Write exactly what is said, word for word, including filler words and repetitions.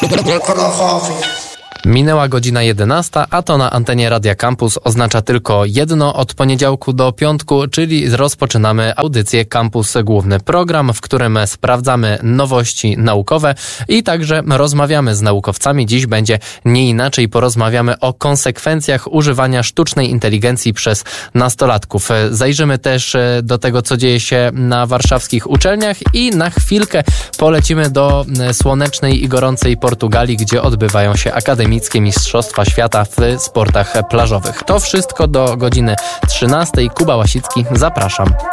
Minęła godzina jedenasta, a to na antenie Radia Campus oznacza tylko jedno: od poniedziałku do piątku, czyli rozpoczynamy audycję Campus Główny, program, w którym sprawdzamy nowości naukowe i także rozmawiamy z naukowcami. Dziś będzie nie inaczej, porozmawiamy o konsekwencjach używania sztucznej inteligencji przez nastolatków. Zajrzymy też do tego, co dzieje się na warszawskich uczelniach i na chwilkę polecimy do słonecznej i gorącej Portugalii, gdzie odbywają się akademickie Mistrzostwa Świata w sportach plażowych. To wszystko do godziny trzynastej. Kuba Łasicki, zapraszam.